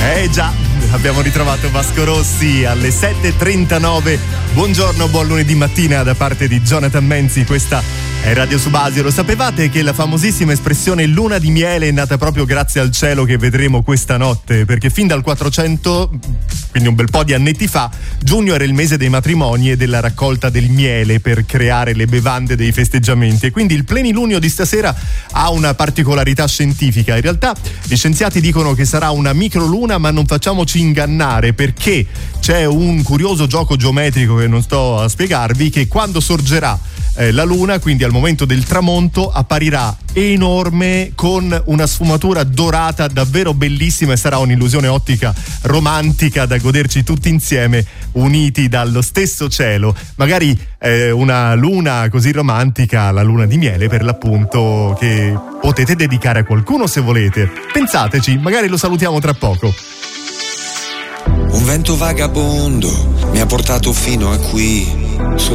Già, abbiamo ritrovato Vasco Rossi alle 7:39. Buongiorno, buon lunedì mattina da parte di Jonathan Menzi. Questa è Radio Subasio. Lo sapevate che la famosissima espressione luna di miele è nata proprio grazie al cielo che vedremo questa notte? Perché fin dal 400, quindi un bel po' di annetti fa, giugno era il mese dei matrimoni e della raccolta del miele per creare le bevande dei festeggiamenti, e quindi il plenilunio di stasera ha una particolarità scientifica. In realtà gli scienziati dicono che sarà una microluna, ma non facciamoci ingannare, perché c'è un curioso gioco geometrico che non sto a spiegarvi, che quando sorgerà la luna, quindi al momento del tramonto, apparirà enorme con una sfumatura dorata davvero bellissima, e sarà un'illusione ottica romantica da goderci tutti insieme uniti dallo stesso cielo. Magari una luna così romantica, la luna di miele per l'appunto, che potete dedicare a qualcuno se volete. Pensateci, magari lo salutiamo tra poco. Un vento vagabondo mi ha portato fino a qui.